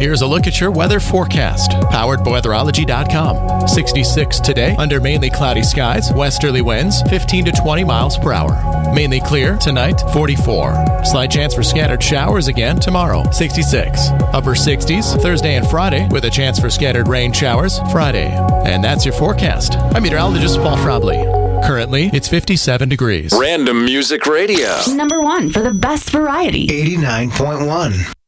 Here's a look at your weather forecast, powered by weatherology.com. 66 today, under mainly cloudy skies, westerly winds 15 to 20 miles per hour. Mainly clear tonight, 44. Slight chance for scattered showers again tomorrow, 66. Upper 60s Thursday and Friday, with a chance for scattered rain showers Friday. And that's your forecast. I'm meteorologist Paul Frobley. Currently, it's 57 degrees. Random Music Radio. Number 1 for the best variety. 89.1.